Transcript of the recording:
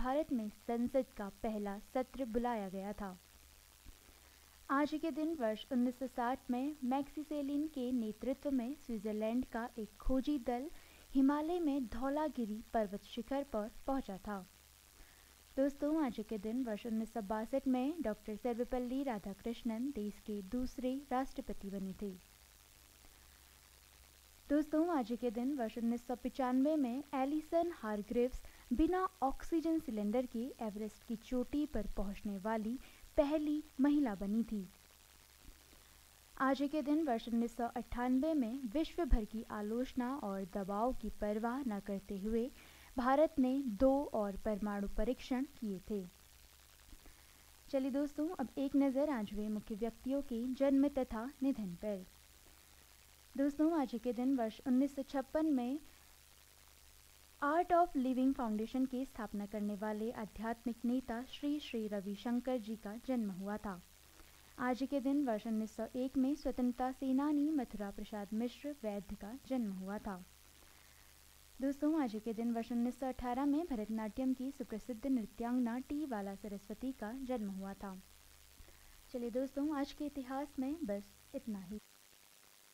भारत में संसद का पहला सत्र बुलाया गया था। आज के दिन वर्ष 1960 में मैक्सिसेलिन के नेतृत्व में स्विट्जरलैंड का एक खोजी दल हिमालय में धौलागिरी पर्वत शिखर पर पहुंचा था। दोस्तों, आज के दिन वर्ष 1962 में डॉक्टर सर्वपल्ली राधाकृष्णन देश के दूसरे राष्ट्रपति बने थे। दोस्तों, आज के दिन वर्ष 1995 में एलिसन हारग्रीव्स बिना ऑक्सीजन सिलेंडर के एवरेस्ट की चोटी पर पहुंचने वाली पहली महिला बनी थी। आज के दिन वर्ष 1998 में विश्व भर की आलोचना और दबाव की परवाह न करते हुए भारत ने 2 और परमाणु परीक्षण किए थे। चलिए दोस्तों, अब एक नज़र आज हुए मुख्य व्यक्तियों के जन्म तथा निधन पर। दोस्तों, आज के दिन वर्ष 1956 में आर्ट ऑफ लिविंग फाउंडेशन की स्थापना करने वाले आध्यात्मिक नेता श्री श्री रविशंकर जी का जन्म हुआ था। आज के दिन वर्ष 1901 में स्वतंत्रता सेनानी मथुरा प्रसाद मिश्र वैद्य का जन्म हुआ था। दोस्तों, आज के दिन वर्ष 1918 में भरतनाट्यम की सुप्रसिद्ध नृत्यांगना टी बाला सरस्वती का जन्म हुआ था। चलिए दोस्तों, आज के इतिहास में बस इतना ही।